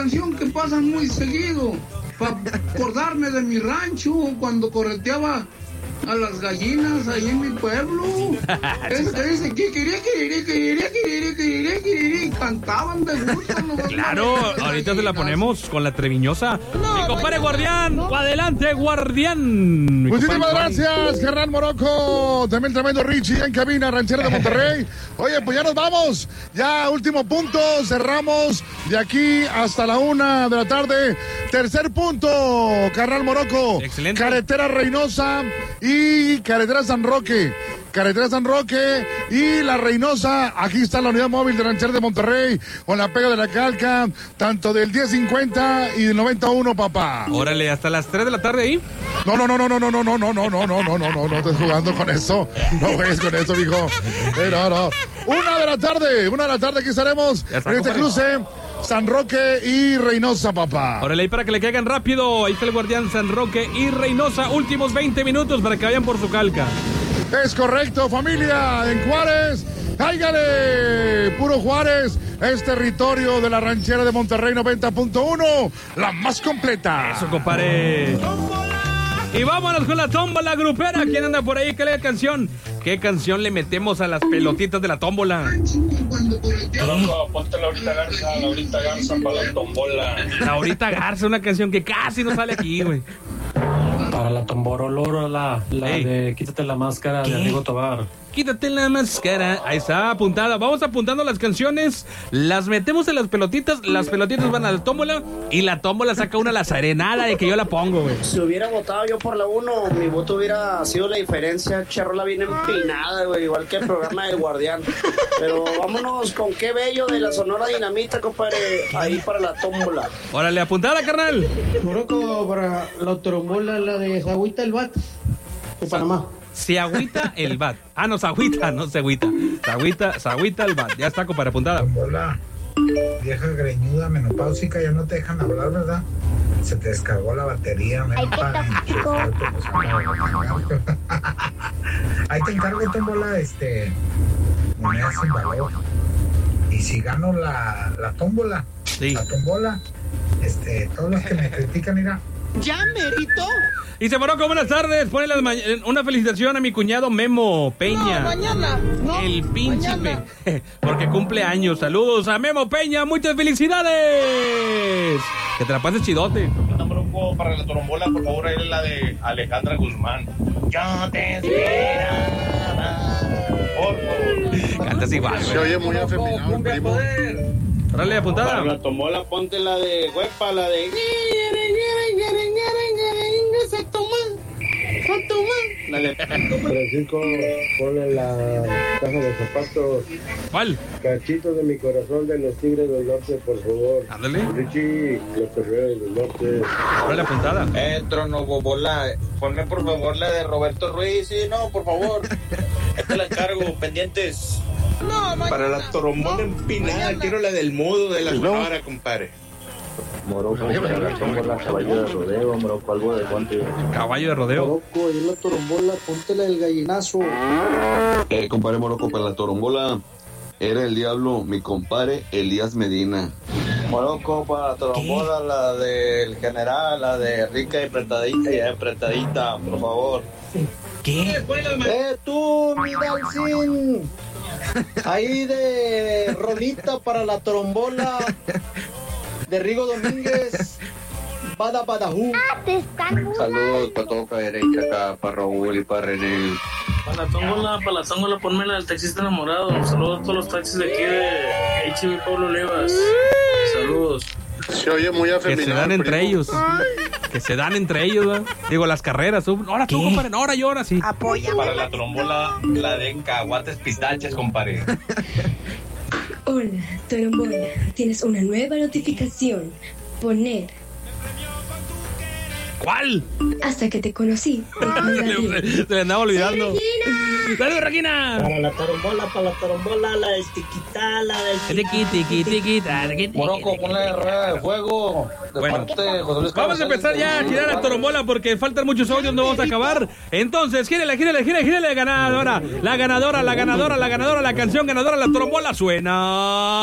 canción que pasan muy seguido, para acordarme de mi rancho cuando correteaba a las gallinas ahí en mi pueblo. Es que dice que cantaban de gusto. Claro, ahorita te la ponemos con la treviñosa. Mi compadre Guardián, adelante Guardián. Muchísimas gracias, carnal Morocco. También el tremendo Richie en cabina, ranchera de Monterrey. Oye, pues ya nos vamos. Ya último punto, cerramos de aquí hasta la 1 de la tarde. Tercer punto, carnal Morocco. Excelente. Carretera Reynosa y Carretera San Roque. Carretera San Roque y La Reynosa. Aquí está la unidad móvil de ranchera de Monterrey con la pega de la calca, tanto del 1050 y del 91, papá. Órale, hasta las 3 de la tarde ahí. No, estés jugando con eso. No juegues con eso, mijo. No. 1 de la tarde, aquí estaremos en este cruce. San Roque y Reynosa, papá. Órale, ahí para que le caigan rápido. Ahí está el Guardián, San Roque y Reynosa. Últimos 20 minutos para que vayan por su calca. Es correcto, familia. En Juárez, cáigale. Puro Juárez. Es territorio de la ranchera de Monterrey 90.1. La más completa. Eso, compadre. Y vámonos con la tómbola grupera. ¿Quién anda por ahí? ¿Qué le canción? ¿Qué canción le metemos a las pelotitas de la tómbola? Loco, ponte Laurita Garza para la tómbola. Laurita Garza, una canción que casi no sale aquí, güey. Para la tomborolola, la de Quítate la Máscara. ¿Qué? De Rigo Tobar. Quítate la máscara. Ahí está, apuntada. Vamos apuntando las canciones, las metemos en las pelotitas van a la tómbola y la tómbola saca una la serenada de que yo la pongo, güey. Si hubiera votado yo por la 1, mi voto hubiera sido la diferencia. Charrola bien empinada, güey, igual que el programa del Guardián. Pero vámonos con Qué Bello de la Sonora Dinamita, compadre, ahí para la tómbola. Órale, apuntada, carnal. Morocco para la tómbola, la de Agüita el Bat de Panamá. Se agüita el bat. Ah, no, se agüita, no se agüita. Se agüita el bat. Ya está, compadre, apuntada. Hola, vieja greñuda, menopáusica, ya no te dejan hablar, ¿verdad? Se te descargó la batería, me para enchufarte. Ahí te encargo, tómbola, monedas sin valor. Y si gano la tómbola, sí. La tómbola, todos los que me critican, mira. ¿Ya merito? Y se Morocco, buenas tardes. Ponle una felicitación a mi cuñado Memo Peña. No, mañana. No, el príncipe. Porque cumple años. Saludos a Memo Peña. Muchas felicidades. Que te la pases chidote. Para la trombola, por favor, ahí es la de Alejandra Guzmán. Yo te esperaba. Por favor. Cantas igual. Se oye muy afeminado, primo. Órale, apuntada. Para la trombola, ponte la de Huepa, la de... Francisco, ponle la caja de zapatos. ¿Cuál? Cachitos de mi corazón de los Tigres del Norte, por favor. Ándale. Richie, los Tigres del Norte. Órale, apuntada. Trono Bobola, ponme por favor la de Roberto Ruiz. Sí, no, por favor. Te la encargo, pendientes. No, para la trombola empinada, quiero la del mudo de la Sonora, compadre. Morocco, para la tómbola, caballo de rodeo, Morocco, algo de guante. Caballo de rodeo. Morocco, y la torombola, póntela del gallinazo. Compadre Morocco, para la torombola, era el diablo, mi compadre Elías Medina. Morocco, para la torombola, la del general, la de rica y apretadita, por favor. ¿Qué? Tú, mi Dalcin. Ahí de rolita para la trombola de Rigo Domínguez. Badajú. Saludos para todo Cadereita, acá para Raúl y para René. Para la tómbola, ponme la del taxista enamorado. Saludos a todos los taxis de aquí de HB Pablo Levas. Saludos. Se oye muy afeminado. Que se dan entre ellos. Que se dan entre ellos, ¿no? Digo, las carreras. Ahora tú, compadre. Ahora yo, ahora sí. Apoya. Para la trombola, la de caguates pistaches, compadre. Hola, Torombola. Tienes una nueva notificación. Poner. ¿Cuál? Hasta que te conocí. Se le andaba olvidando. ¡Saludos, Regina! Para la torombola, la estiquita, la del Morocco, ponle rueda de fuego. Bueno, vamos a empezar ya a girar la torombola porque faltan muchos audios, no vamos a acabar. Entonces, gírele, ganadora. La canción ganadora, la torombola suena.